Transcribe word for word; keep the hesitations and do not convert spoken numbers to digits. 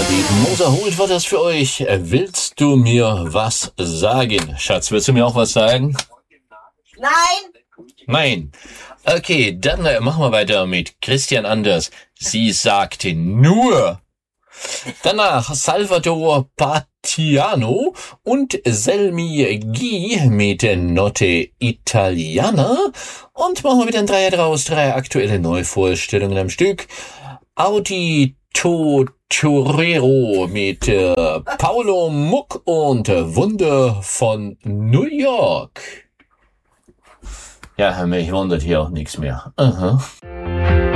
David Moser holt war das für euch. Willst du mir was sagen? Schatz, willst du mir auch was sagen? Nein. Nein. Okay, dann äh, machen wir weiter mit Christian Anders. Sie sagte nur. Danach Salvatore Patiano und Selmi G mit Notte Italiana. Und machen wir wieder ein Dreier draus. Drei aktuelle Neuvorstellungen am Stück. Audito Torero mit äh, Paolo Muck und Wunder von New York. Ja, mich wundert hier auch nichts mehr. Aha.